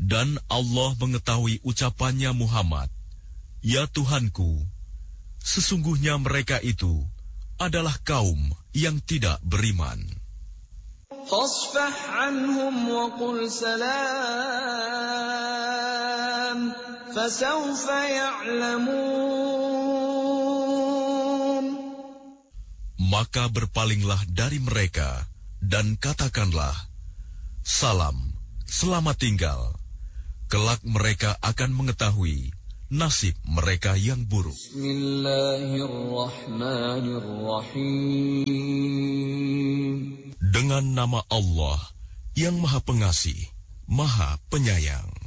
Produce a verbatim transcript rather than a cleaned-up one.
Dan Allah mengetahui ucapannya Muhammad, "Ya Tuhanku, sesungguhnya mereka itu adalah kaum yang tidak beriman." فاصفح عنهم وقل سلام فسوف يعلمون. Maka berpalinglah dari mereka dan katakanlah, "Salam, selamat tinggal." Kelak mereka akan mengetahui nasib mereka yang buruk. Bismillahirrahmanirrahim. Dengan nama Allah yang Maha Pengasih, Maha Penyayang.